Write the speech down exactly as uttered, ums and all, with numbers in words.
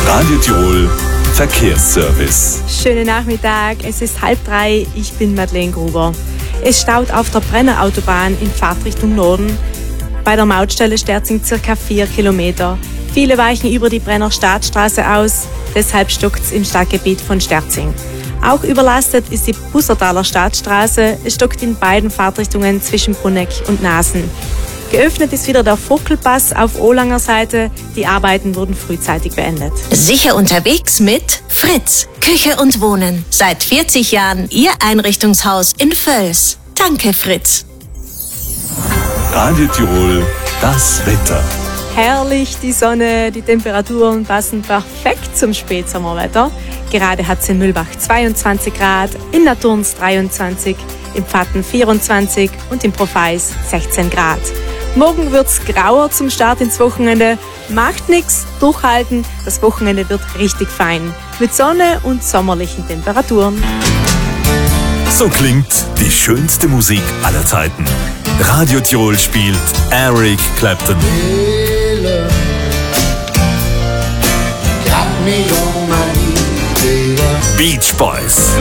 Radio Tirol Verkehrsservice. Schönen Nachmittag, es ist halb drei, ich bin Madeleine Gruber. Es staut auf der Brennerautobahn in Fahrtrichtung Norden. Bei der Mautstelle Sterzing circa vier Kilometer. Viele weichen über die Brenner Staatsstraße aus, deshalb stockt es im Stadtgebiet von Sterzing. Auch überlastet ist die Bussertaler Staatsstraße, es stockt in beiden Fahrtrichtungen zwischen Bruneck und Nasen. Geöffnet ist wieder der Vogtelpass auf Olanger Seite. Die Arbeiten wurden frühzeitig beendet. Sicher unterwegs mit Fritz. Küche und Wohnen. Seit vierzig Jahren Ihr Einrichtungshaus in Völs. Danke, Fritz. Radio Tirol, das Wetter. Herrlich, die Sonne, die Temperaturen passen perfekt zum Spätsommerwetter. Gerade hat es in Mühlbach zweiundzwanzig Grad, in Naturns dreiundzwanzig, im Pfatten vierundzwanzig und im Profeis sechzehn Grad. Morgen wird's grauer zum Start ins Wochenende. Macht nix, durchhalten, das Wochenende wird richtig fein. Mit Sonne und sommerlichen Temperaturen. So klingt die schönste Musik aller Zeiten. Radio Tirol spielt Eric Clapton. Beach Boys.